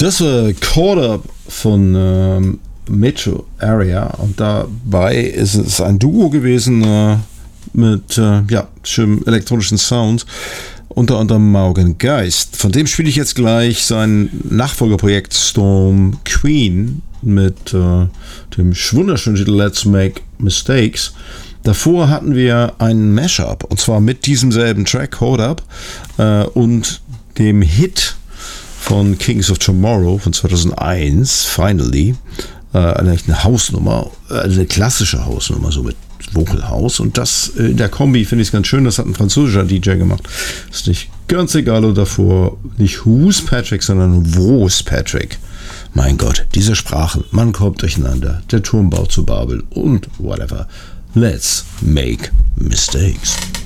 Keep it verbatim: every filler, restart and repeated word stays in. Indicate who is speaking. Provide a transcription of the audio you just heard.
Speaker 1: Das war Caught Up von ähm, Metro Area und dabei ist es ein Duo gewesen äh, mit äh, ja, schönem elektronischen Sound, unter anderem Morgan Geist. Von dem spiele ich jetzt gleich sein Nachfolgerprojekt Storm Queen mit äh, dem wunderschönen Titel Let's Make Mistakes. Davor hatten wir ein Mashup und zwar mit diesem selben Track Caught Up äh, und dem Hit von Kings of Tomorrow von zweitausendeins, Finally, äh, eine, eine Hausnummer, eine klassische Hausnummer, so mit Vocal House. Und das in der Kombi finde ich es ganz schön, das hat ein französischer D J gemacht. Ist nicht ganz egal, oder davor nicht Who's Patrick, sondern Wo's Patrick. Mein Gott, diese Sprachen, man kommt durcheinander, der Turmbau zu Babel und whatever. Let's make mistakes.